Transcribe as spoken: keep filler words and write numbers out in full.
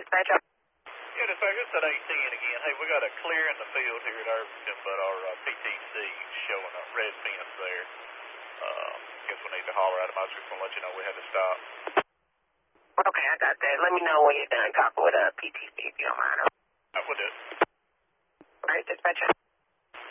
dispatcher. Yeah, dispatcher, it's at eighteen again. Hey, we got a clear in the field here at Irvington, but our uh, P T C showing a red fence there. Uh, guess we need to holler at him. I was just going to let you know we had to stop. Okay, I got that. Let me know when you're done talking with a P T C if you don't mind. I will do it. All right, dispatcher.